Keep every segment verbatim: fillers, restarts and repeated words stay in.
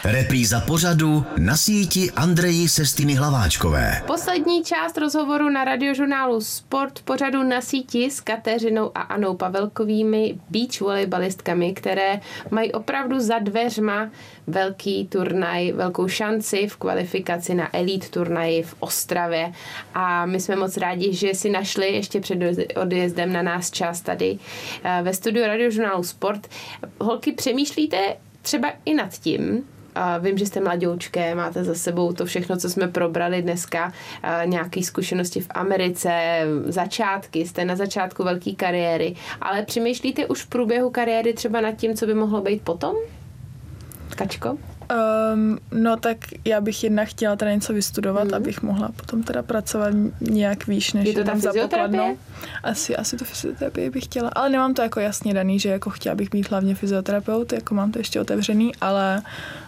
Repríza pořadu Na síti Andreji Sestiny Hlaváčkové. Poslední část rozhovoru na radiožurnálu Sport pořadu Na síti s Kateřinou a Anou Pavelkovými, beach volejbalistkami, které mají opravdu za dveřma velký turnaj, velkou šanci v kvalifikaci na elite turnaji v Ostravě. A my jsme moc rádi, že si našli ještě před odjezdem na nás čas tady ve studiu radiožurnálu Sport. Holky, přemýšlíte třeba i nad tím, a vím, že jste mladoučké, máte za sebou to všechno, co jsme probrali dneska, nějaké zkušenosti v Americe, začátky, jste na začátku velké kariéry, ale přemýšlíte už v průběhu kariéry třeba nad tím, co by mohlo být potom? Kačko? Um, no tak já bych jednak chtěla teda něco vystudovat, mm. abych mohla potom teda pracovat nějak výš, než je to tam za pokladnou. Asi, asi to fyzioterapii bych chtěla, ale nemám to jako jasně daný, že jako chtěla bych být hlavně fyzioterapeut, jako mám to ještě otevřený, ale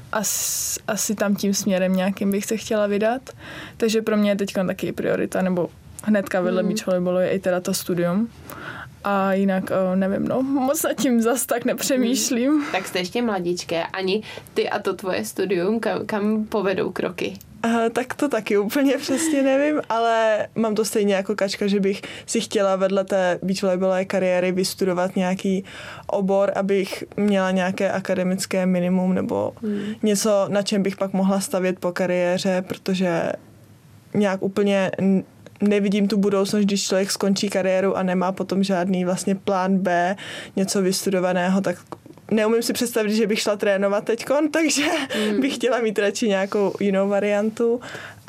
asi, asi tam tím směrem nějakým bych se chtěla vydat, takže pro mě je teď taky priorita, nebo hnedka vedle mm. beach volejbalu je i teda to studium. A jinak, nevím, no, moc nad tím zas tak nepřemýšlím. Hmm. Tak jste ještě mladíčké. Ani ty a to tvoje studium, kam, kam povedou kroky? Aha, tak to taky úplně přesně nevím, ale mám to stejně jako Kačka, že bych si chtěla vedle té beach volejbalové kariéry vystudovat nějaký obor, abych měla nějaké akademické minimum nebo hmm. něco, na čem bych pak mohla stavět po kariéře, protože nějak úplně nevidím tu budoucnost, když člověk skončí kariéru a nemá potom žádný vlastně plán B, něco vystudovaného, tak neumím si představit, že bych šla trénovat teďkon, takže mm. bych chtěla mít radši nějakou jinou variantu.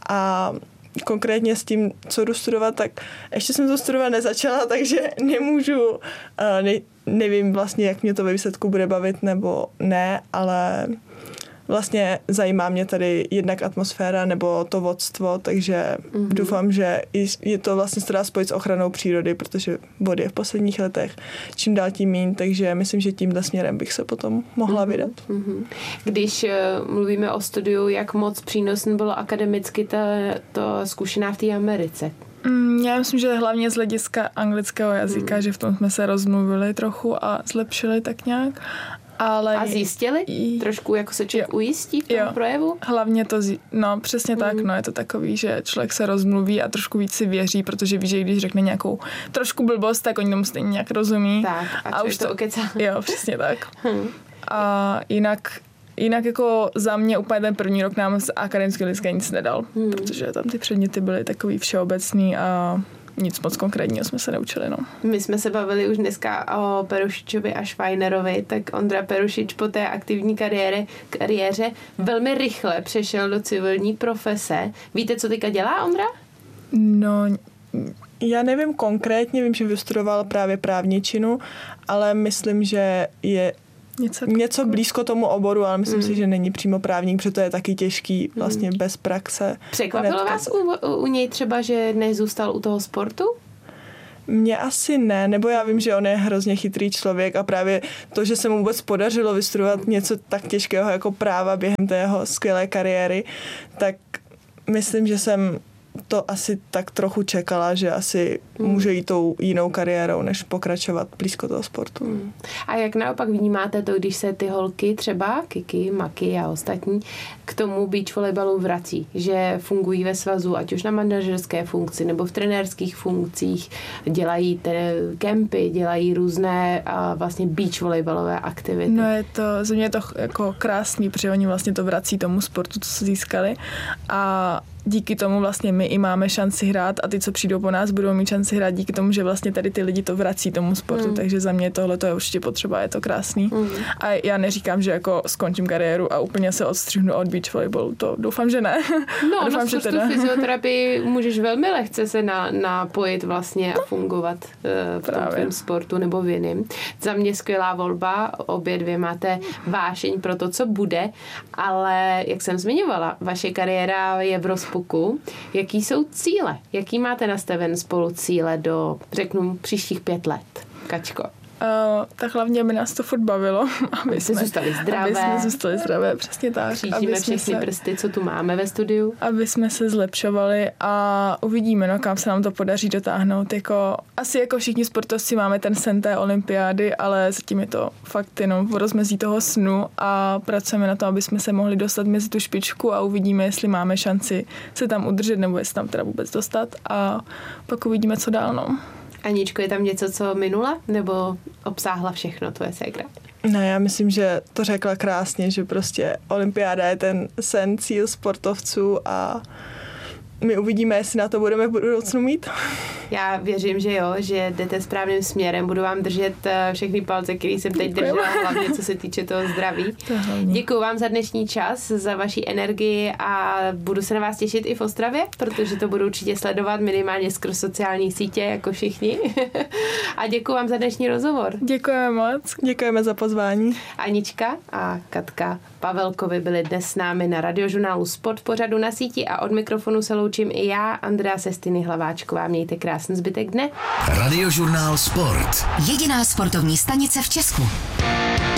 A konkrétně s tím, co jdu studovat, tak ještě jsem to studovat nezačala, takže nemůžu, ne, nevím vlastně, jak mě to ve výsledku bude bavit nebo ne, ale vlastně zajímá mě tady jednak atmosféra nebo to vodstvo, takže mm-hmm. doufám, že je to vlastně se dá spojit s ochranou přírody, protože vody je v posledních letech čím dál tím míň, takže myslím, že tímhle směrem bych se potom mohla mm-hmm. vydat. Mm-hmm. Když uh, mluvíme o studiu, jak moc přínosné bylo akademicky ta, to zkušená v té Americe? Mm, já myslím, že hlavně z hlediska anglického jazyka, mm. že v tom jsme se rozmluvili trochu a zlepšili tak nějak. Ale a zjistili? I... Trošku jako se člověk ujistí v tom jo. projevu? Hlavně to, zji... no přesně mm. tak, no je to takový, že člověk se rozmluví a trošku víc si věří, protože ví, že když řekne nějakou trošku blbost, tak oni tomu stejně nějak rozumí. Tak a, a už to okecá. Jo, přesně tak. Hmm. A jinak, jinak jako za mě úplně ten první rok nám z akademického hlediska nic nedal, hmm. protože tam ty předměty byly takový všeobecný a nic moc konkrétního jsme se neučili, no. My jsme se bavili už dneska o Perušičovi a Švajnerovi, tak Ondra Perušič po té aktivní kariéře, kariéře velmi rychle přešel do civilní profese. Víte, co teďka dělá Ondra? No, já nevím konkrétně, vím, že vystudoval právě právničinu, ale myslím, že je Něco, něco blízko tomu oboru, ale myslím mm. si, že není přímo právník, protože to je taky těžký vlastně mm. bez praxe. Překvapilo vás u, u něj třeba, že nezůstal u toho sportu? Mně asi ne, nebo já vím, že on je hrozně chytrý člověk a právě to, že se mu vůbec podařilo vystudovat něco tak těžkého jako práva během té jeho skvělé kariéry, tak myslím, že jsem to asi tak trochu čekala, že asi hmm. může jít tou jinou kariérou, než pokračovat blízko toho sportu. Hmm. A jak naopak vnímáte to, když se ty holky, třeba Kiki, Maki a ostatní, k tomu beach volejbalu vrací, že fungují ve svazu, ať už na manažerské funkci nebo v trenérských funkcích, dělají te- kempy, dělají různé a vlastně beach volejbalové aktivity. No je to, za mě je to jako krásný, protože oni vlastně to vrací tomu sportu, co se získali a díky tomu vlastně my i máme šanci hrát a ty, co přijdou po nás, budou mít šanci hrát díky tomu, že vlastně tady ty lidi to vrací tomu sportu, mm. takže za mě tohle to je určitě potřeba, je to krásný. Mm. A já neříkám, že jako skončím kariéru a úplně se odstřihnu od beach volejbalu, to doufám, že ne. No, doufám, na že teda... fyzioterapii můžeš velmi lehce se na, napojit vlastně a fungovat uh, v Právě. tom tvém sportu nebo v jiném. Za mě skvělá volba, obě dvě máte vášeň pro to, co bude, ale jak jsem zmiňovala, vaše kariéra je v rozpuku. Jaký jsou cíle? Jaký máte nastaven spolu cíle do, řeknu, příštích pět let? Kačko. Uh, tak hlavně by nás to furt bavilo, aby jsme zůstali zdravé. Aby jsme zůstali zdravé, přesně tak. Křížíme všechny se, prsty, co tu máme ve studiu. Aby jsme se zlepšovali a uvidíme, no, kam se nám to podaří dotáhnout. Jako, asi jako všichni sportovci máme ten sen té olympiády, ale zatím je to fakt jenom v rozmezí toho snu a pracujeme na tom, aby jsme se mohli dostat mezi tu špičku a uvidíme, jestli máme šanci se tam udržet nebo jestli tam teda vůbec dostat a pak uvidíme, co dál, no. Aničko, je tam něco, co minula, nebo obsáhla všechno tvoje ségra? No, já myslím, že to řekla krásně, že prostě olympiáda je ten sen, cíl sportovců a my uvidíme, jestli na to budeme v budoucnu mít. Já věřím, že jo, že jdete správným směrem. Budu vám držet všechny palce, které jsem teď držela, hlavně co se týče toho zdraví. Děkuji vám za dnešní čas, za vaši energii a budu se na vás těšit i v Ostravě, protože to budu určitě sledovat minimálně skrz sociální sítě, jako všichni. A děkuji vám za dnešní rozhovor. Děkujeme moc. Děkujeme za pozvání. Anička a Katka Pavelkovi byli dnes s námi na Radiožurnálu Sport v pořadu Na síti a od mikrofonu se loučím i já, Andrea Sestiny Hlaváčková. Mějte krásný zbytek dne. Radiožurnál Sport. Jediná sportovní stanice v Česku.